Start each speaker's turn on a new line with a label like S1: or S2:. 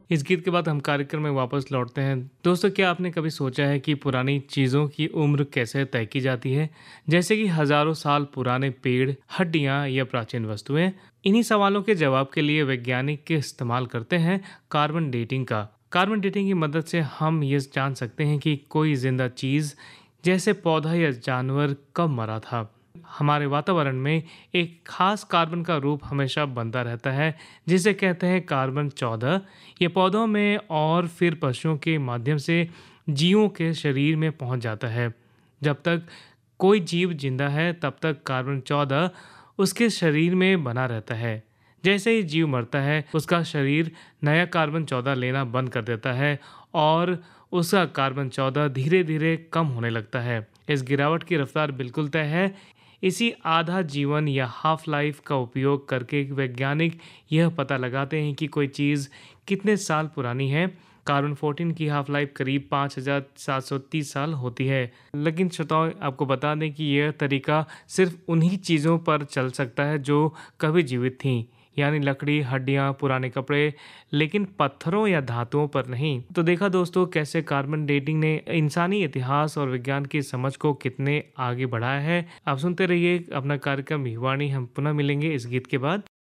S1: इस गीत के बाद हम कार्यक्रम में वापस लौटते हैं। दोस्तों, क्या आपने कभी सोचा है कि पुरानी चीज़ों की उम्र कैसे तय की जाती है? जैसे कि हज़ारों साल पुराने पेड़, हड्डियाँ या प्राचीन वस्तुएँ? इन्हीं सवालों के जवाब के लिए वैज्ञानिक के इस्तेमाल करते हैं कार्बन डेटिंग का। कार्बन डेटिंग की मदद से हम ये जान सकते हैं कि कोई जिंदा चीज़, जैसे पौधा या जानवर, कब मरा था। हमारे वातावरण में एक खास कार्बन का रूप हमेशा बनता रहता है, जिसे कहते हैं कार्बन 14। ये पौधों में और फिर पशुओं के माध्यम से जीवों के शरीर में पहुंच जाता है। जब तक कोई जीव जिंदा है तब तक कार्बन 14 उसके शरीर में बना रहता है। जैसे ही जीव मरता है उसका शरीर नया कार्बन 14 लेना बंद कर देता है और उसका कार्बन 14 धीरे धीरे कम होने लगता है। इस गिरावट की रफ्तार बिल्कुल तय है। इसी आधा जीवन या हाफ लाइफ का उपयोग करके वैज्ञानिक यह पता लगाते हैं कि कोई चीज़ कितने साल पुरानी है। कार्बन 14 की हाफ लाइफ करीब 5730 साल होती है। लेकिन श्रोताओं, आपको बता दें कि यह तरीका सिर्फ उन्हीं चीज़ों पर चल सकता है जो कभी जीवित थीं, यानी लकड़ी, हड्डियाँ, पुराने कपड़े, लेकिन पत्थरों या धातुओं पर नहीं। तो देखा दोस्तों, कैसे कार्बन डेटिंग ने इंसानी इतिहास और विज्ञान की समझ को कितने आगे बढ़ाया है। आप सुनते रहिए अपना कार्यक्रम युवाणी। हम पुनः मिलेंगे इस गीत के बाद।